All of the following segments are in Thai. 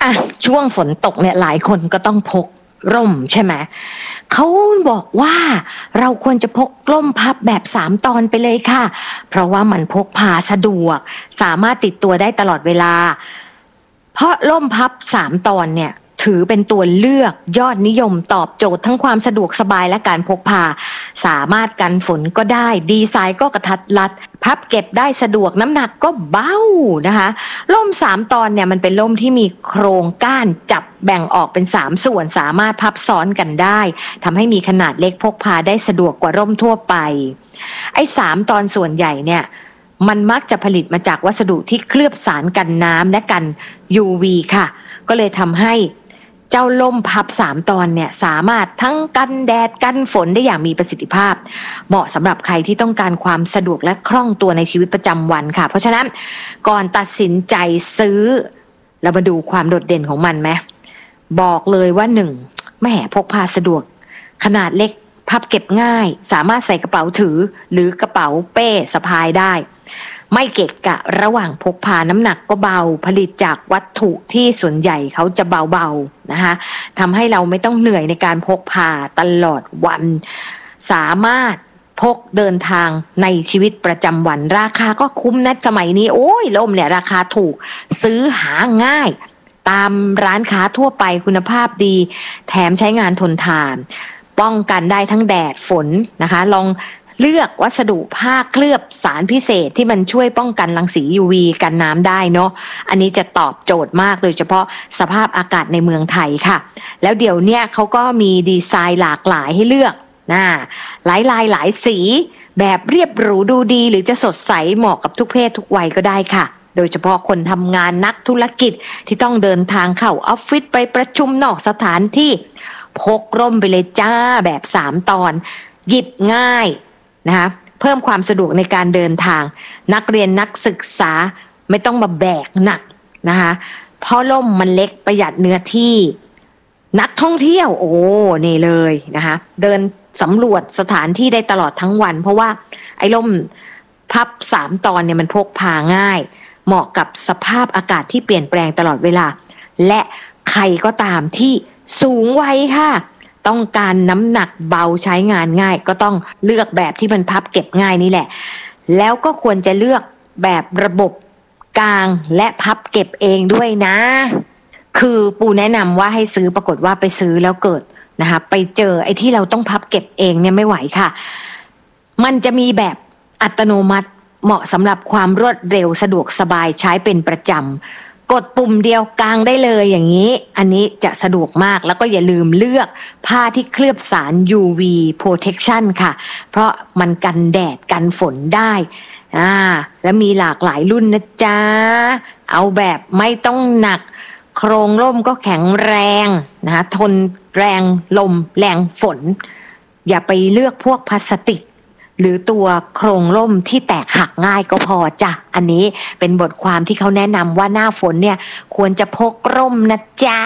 อ่ะช่วงฝนตกเนี่ยหลายคนก็ต้องพกร่มใช่ไหมเขาบอกว่าเราควรจะพกร่มพับแบบ3 ตอนไปเลยค่ะเพราะว่ามันพกพาสะดวกสามารถติดตัวได้ตลอดเวลาเพราะร่มพับ3 ตอนเนี่ยถือเป็นตัวเลือกยอดนิยมตอบโจทย์ทั้งความสะดวกสบายและการพกพาสามารถกันฝนก็ได้ดีไซน์ก็กระทัดรัดพับเก็บได้สะดวกน้ำหนักก็เบานะคะร่ม3 ตอนเนี่ยมันเป็นร่มที่มีโครงก้านจับแบ่งออกเป็น3 ส่วนสามารถพับซ้อนกันได้ทำให้มีขนาดเล็กพกพาได้สะดวกกว่าร่มทั่วไปไอ้3 ตอนส่วนใหญ่เนี่ยมันมักจะผลิตมาจากวัสดุที่เคลือบสารกันน้ำและกัน UV ค่ะก็เลยทำให้เจ้าล่มพับ3 ตอนเนี่ยสามารถทั้งกันแดดกันฝนได้อย่างมีประสิทธิภาพเหมาะสำหรับใครที่ต้องการความสะดวกและคล่องตัวในชีวิตประจำวันค่ะเพราะฉะนั้นก่อนตัดสินใจซื้อเรามาดูความโดดเด่นของมันไหมบอกเลยว่า1แหมพกพาสะดวกขนาดเล็กพับเก็บง่ายสามารถใส่กระเป๋าถือหรือกระเป๋าเป้สะพายได้ไม่เกะกะระหว่างพกพาน้ำหนักก็เบาผลิตจากวัตถุที่ส่วนใหญ่เขาจะเบาๆนะคะทำให้เราไม่ต้องเหนื่อยในการพกพาตลอดวันสามารถพกเดินทางในชีวิตประจำวันราคาก็คุ้มนะสมัยนี้โอ้ยร่มเนี่ยราคาถูกซื้อหาง่ายตามร้านค้าทั่วไปคุณภาพดีแถมใช้งานทนทานป้องกันได้ทั้งแดดฝนนะคะลองเลือกวัสดุผ้าเคลือบสารพิเศษที่มันช่วยป้องกันรังสี UV กันน้ำได้เนาะอันนี้จะตอบโจทย์มากโดยเฉพาะสภาพอากาศในเมืองไทยค่ะแล้วเดี๋ยวเนี้ยเขาก็มีดีไซน์หลากหลายให้เลือกหลายลายหลายสีแบบเรียบหรูดูดีหรือจะสดใสเหมาะกับทุกเพศทุกวัยก็ได้ค่ะโดยเฉพาะคนทำงานนักธุรกิจที่ต้องเดินทางเข้าออฟฟิศไปประชุมนอกสถานที่พกร่มไปเลยจ้าแบบ3 ตอนหยิบง่ายนะคะเพิ่มความสะดวกในการเดินทางนักเรียนนักศึกษาไม่ต้องมาแบกหนักนะคะเพราะร่มมันเล็กประหยัดเนื้อที่นักท่องเที่ยวโอ้นี่เลยนะคะเดินสำรวจสถานที่ได้ตลอดทั้งวันเพราะว่าไอ้ร่มพับ3 ตอนเนี่ยมันพกพาง่ายเหมาะกับสภาพอากาศที่เปลี่ยนแปลงตลอดเวลาและใครก็ตามที่สูงวัยค่ะต้องการน้ำหนักเบาใช้งานง่ายก็ต้องเลือกแบบที่มันพับเก็บง่ายนี่แหละแล้วก็ควรจะเลือกแบบระบบกางและพับเก็บเองด้วยนะคือปูแนะนำว่าให้ซื้อปรากฏว่าไปซื้อแล้วเกิดนะคะไปเจอไอ้ที่เราต้องพับเก็บเองเนี่ยไม่ไหวค่ะมันจะมีแบบอัตโนมัติเหมาะสำหรับความรวดเร็วสะดวกสบายใช้เป็นประจำกดปุ่มเดียวกางได้เลยอย่างนี้อันนี้จะสะดวกมากแล้วก็อย่าลืมเลือกผ้าที่เคลือบสาร UV Protection ค่ะเพราะมันกันแดดกันฝนได้แล้วมีหลากหลายรุ่นนะจ๊ะเอาแบบไม่ต้องหนักโครงร่มก็แข็งแรงนะคะทนแรงลมแรงฝนอย่าไปเลือกพวกพลาสติกหรือตัวโครงร่มที่แตกหักง่ายก็พอจ้ะอันนี้เป็นบทความที่เขาแนะนำว่าหน้าฝนเนี่ยควรจะพกร่มนะจ๊ะ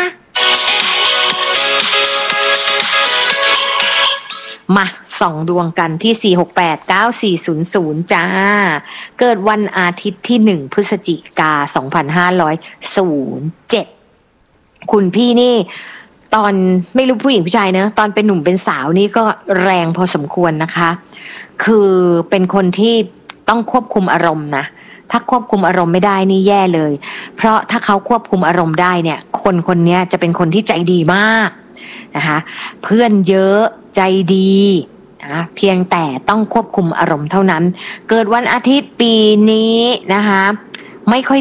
มาส่องดวงกันที่4689400จ้าเกิดวันอาทิตย์ที่1พฤศจิกายน2507คุณพี่นี่ตอนไม่รู้ผู้หญิงผู้ชายนะตอนเป็นหนุ่มเป็นสาวนี่ก็แรงพอสมควรนะคะคือเป็นคนที่ต้องควบคุมอารมณ์นะถ้าควบคุมอารมณ์ไม่ได้นี่แย่เลยเพราะถ้าเขาควบคุมอารมณ์ได้เนี่ยคนนี้จะเป็นคนที่ใจดีมากนะคะเพื่อนเยอะใจดีนะเพียงแต่ต้องควบคุมอารมณ์เท่านั้นเกิดวันอาทิตย์ปีนี้นะคะไม่ค่อย